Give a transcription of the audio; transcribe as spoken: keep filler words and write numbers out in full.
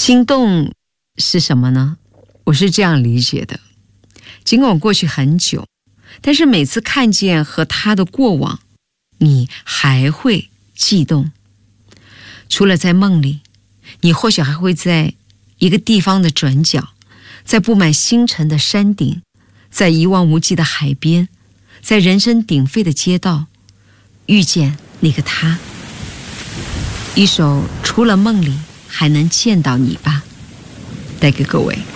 心动是什么呢？我是这样理解的，尽管过去很久，但是每次看见和他的过往，你还会悸动。除了在梦里，你或许还会在一个地方的转角，在布满星辰的山顶，在一望无际的海边，在人声鼎沸的街道，遇见那个他。一首除了梦里还能见到你吧，带给各位。